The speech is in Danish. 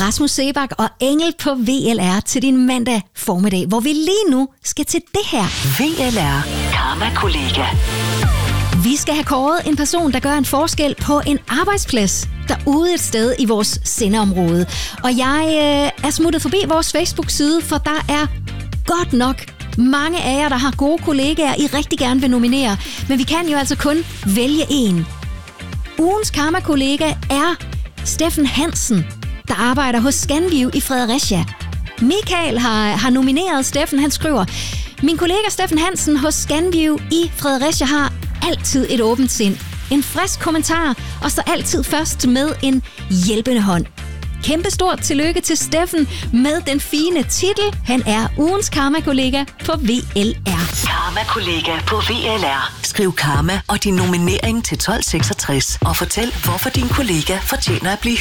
Rasmus Seebach og Engel på VLR til din mandag formiddag, hvor vi lige nu skal til det her. VLR Karma-kollega. Vi skal have kåret en person, der gør en forskel på en arbejdsplads derude et sted i vores sendeområde. Og jeg er smuttet forbi vores Facebook-side, for der er godt nok mange af jer, der har gode kollegaer, I rigtig gerne vil nominere. Men vi kan jo altså kun vælge en. Ugens Karma-kollega er Steffen Hansen, der arbejder hos Scanview i Fredericia. Michael har nomineret Steffen. Han skriver: min kollega Steffen Hansen hos Scanview i Fredericia har altid et åbent sind, en frisk kommentar og står altid først med en hjælpende hånd. Kæmpestort tillykke til Steffen med den fine titel. Han er ugens Karma-kollega på VLR. Karma-kollega på VLR. Skriv Karma og din nominering til 1266 og fortæl, hvorfor din kollega fortjener at blive